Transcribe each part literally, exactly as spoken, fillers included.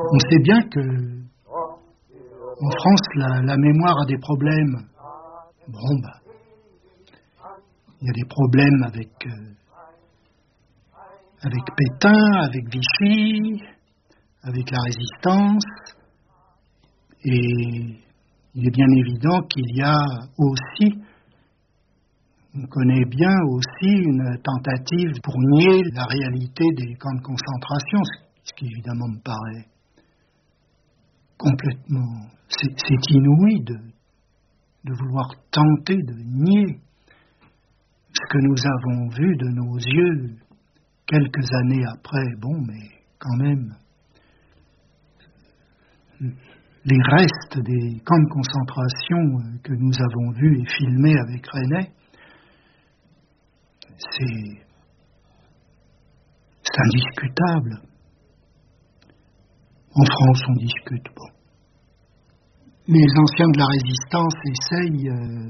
On sait bien que en France, la, la mémoire a des problèmes. Bon, bah, il y a des problèmes avec, euh, avec Pétain, avec Vichy, avec la Résistance. Et il est bien évident qu'il y a aussi, on connaît bien aussi une tentative pour nier la réalité des camps de concentration, ce qui évidemment me paraît complètement, c'est, c'est inouï de, de vouloir tenter de nier ce que nous avons vu de nos yeux quelques années après. Bon, mais quand même, les restes des camps de concentration que nous avons vus et filmés avec René, c'est, c'est indiscutable. En France, on discute. Bon. Les anciens de la Résistance essayent euh,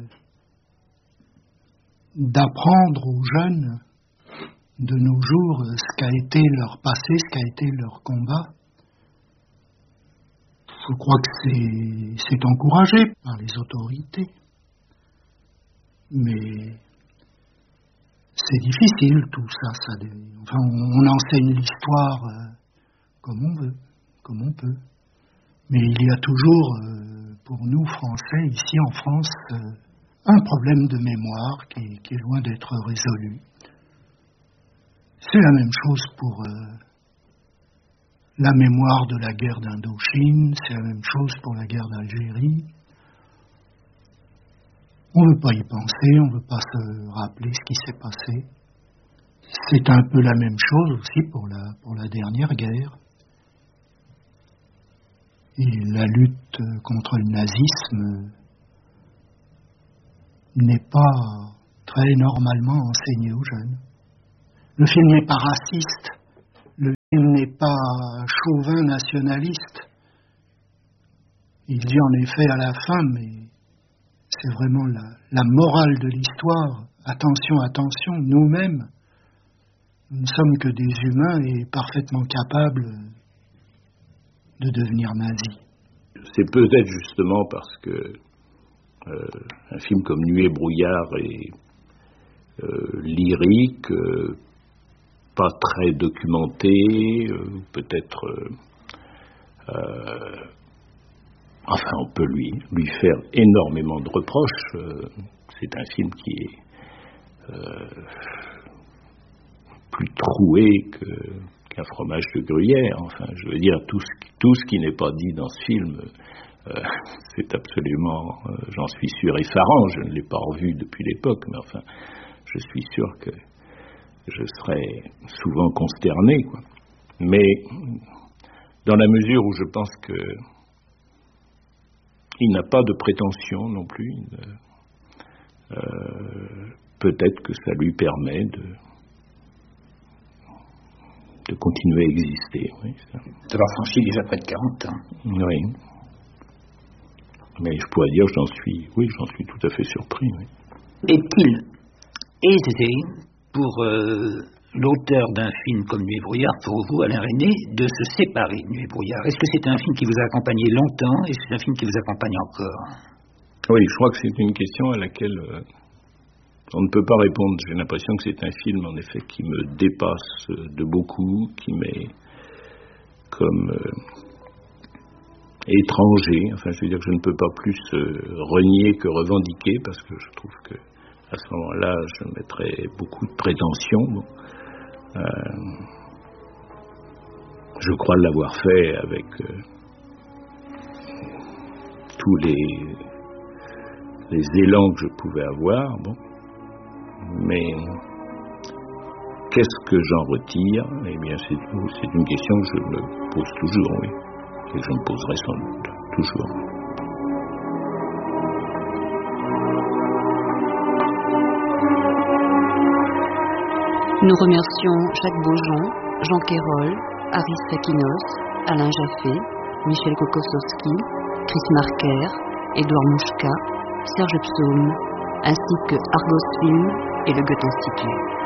d'apprendre aux jeunes de nos jours ce qu'a été leur passé, ce qu'a été leur combat. Je crois que c'est, c'est encouragé par les autorités. Mais c'est difficile tout ça. ça enfin, on, on enseigne l'histoire euh, comme on veut. Comme on peut. Mais il y a toujours, euh, pour nous Français, ici en France, euh, un problème de mémoire qui, qui est loin d'être résolu. C'est la même chose pour euh, la mémoire de la guerre d'Indochine, c'est la même chose pour la guerre d'Algérie. On ne veut pas y penser, on ne veut pas se rappeler ce qui s'est passé. C'est un peu la même chose aussi pour la, pour la dernière guerre. Et la lutte contre le nazisme n'est pas très normalement enseignée aux jeunes. Le film n'est pas raciste, le film n'est pas chauvin nationaliste. Il dit en effet à la fin, mais c'est vraiment la, la morale de l'histoire. Attention, attention, nous-mêmes, nous ne sommes que des humains et parfaitement capables de devenir nazi. C'est peut-être justement parce que euh, un film comme Nuit et brouillard est euh, lyrique, euh, pas très documenté, euh, peut-être euh, euh, enfin on peut lui, lui faire énormément de reproches. Euh, c'est un film qui est euh, plus troué que un fromage de gruyère, enfin, je veux dire, tout ce, tout ce qui n'est pas dit dans ce film, euh, c'est absolument, euh, j'en suis sûr, effarant. Je ne l'ai pas revu depuis l'époque, mais enfin, je suis sûr que je serais souvent consterné, quoi. Mais dans la mesure où je pense que il n'a pas de prétention non plus, euh, peut-être que ça lui permet de de continuer à exister. Oui, d'avoir franchi déjà près de quarante ans. Oui. Mais je pourrais dire que j'en suis, oui, j'en suis tout à fait surpris. Oui. Est-il aisé pour euh, l'auteur d'un film comme Nuit et brouillard, pour vous, Alain Resnais, de se séparer de Nuit et brouillard? Est-ce que c'est un film qui vous a accompagné longtemps? Est-ce que c'est un film qui vous accompagne encore? Oui, je crois que c'est une question à laquelle euh, on ne peut pas répondre. J'ai l'impression que c'est un film, en effet, qui me dépasse de beaucoup, qui m'est comme euh, étranger. Enfin, je veux dire que je ne peux pas plus euh, renier que revendiquer, parce que je trouve que à ce moment-là, je mettrais beaucoup de prétention. Bon. Euh, je crois l'avoir fait avec euh, tous les, les élans que je pouvais avoir. Bon. Mais qu'est-ce que j'en retire? Eh bien, c'est, c'est une question que je me pose toujours, oui, et que je me poserai sans doute toujours. Nous remercions Jacques Beaujon, Jean Quérol, Aris Sakinos, Alain Jaffé, Michel Kokosowski, Chris Marker, Édouard Mouchka, Serge Psaume, ainsi que Argos Film et le Goethe Institut.